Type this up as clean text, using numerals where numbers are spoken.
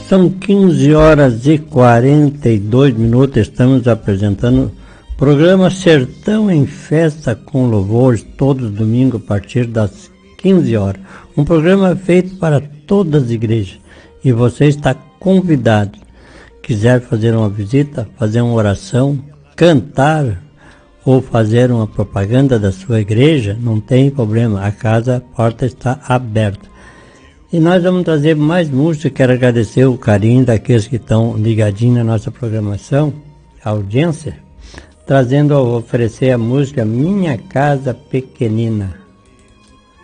São 15 horas e 42 minutos, estamos apresentando o programa Sertão em Festa com Louvores, todos domingo a partir das 15 horas. Um programa feito para todas as igrejas e você está convidado. Quiser fazer uma visita, fazer uma oração, cantar ou fazer uma propaganda da sua igreja, não tem problema, a porta está aberta. E nós vamos trazer mais música. Quero agradecer o carinho daqueles que estão ligadinhos na nossa programação, a audiência, oferecer a música Minha Casa Pequenina.